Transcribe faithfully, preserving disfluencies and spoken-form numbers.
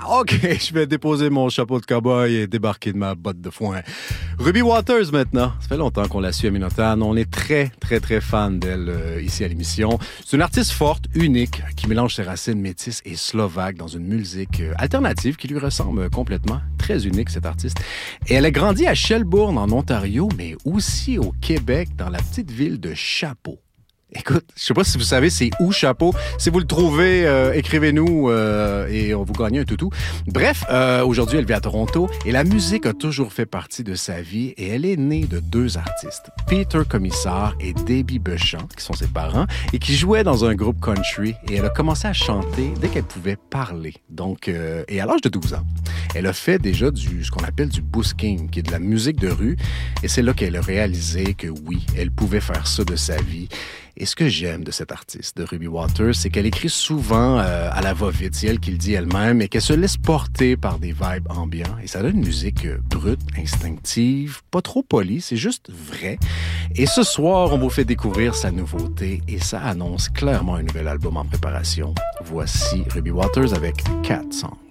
OK, je vais déposer mon chapeau de cow-boy et débarquer de ma botte de foin. Ruby Waters, maintenant. Ça fait longtemps qu'on la suit à Minotaur. On est très, très, très fan d'elle euh, ici à l'émission. C'est une artiste forte, unique, qui mélange ses racines métisses et slovaques dans une musique euh, alternative qui lui ressemble complètement. Très unique, cette artiste. Et elle a grandi à Shelbourne, en Ontario, mais aussi au Québec, dans la petite ville de Chapleau. Écoute, je sais pas si vous savez c'est où Chapleau. Si vous le trouvez, euh, écrivez-nous euh, et on vous gagne un toutou. Bref, euh, aujourd'hui, elle vit à Toronto et la musique a toujours fait partie de sa vie et elle est née de deux artistes, Peter Comissar et Debbie Beauchamp, qui sont ses parents, et qui jouaient dans un groupe country. Et elle a commencé à chanter dès qu'elle pouvait parler. Donc, euh, et à l'âge de douze ans, elle a fait déjà du ce qu'on appelle du busking, qui est de la musique de rue. Et c'est là qu'elle a réalisé que oui, elle pouvait faire ça de sa vie. Et ce que j'aime de cette artiste, de Ruby Waters, c'est qu'elle écrit souvent euh, à la va-vite, c'est elle qui le dit elle-même, et qu'elle se laisse porter par des vibes ambiants. Et ça donne une musique euh, brute, instinctive, pas trop polie, c'est juste vrai. Et ce soir, on vous fait découvrir sa nouveauté, et ça annonce clairement un nouvel album en préparation. Voici Ruby Waters avec Cat Song.